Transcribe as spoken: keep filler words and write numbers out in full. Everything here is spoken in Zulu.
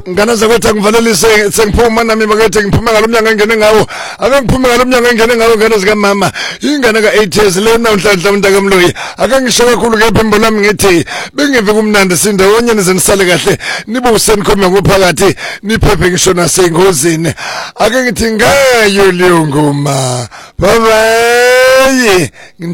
ngana zakwethu angivalelise sengiphuma nami bakwethu ngiphume ngalomnyango engene ngawo ake ngiphume ngalomnyango engene ngawo ngene zika mama ingane ka eight years le nawunhlanhla umntaka mloyi ake ngisho kakhulu kephembo lami ngithi bengeve kumnandi sindawonye nizenisale kahle nibuse nikhome ngophakathi niphephe ngisho nasengozini ake ngithi ngayo leyo ngoma bye bye.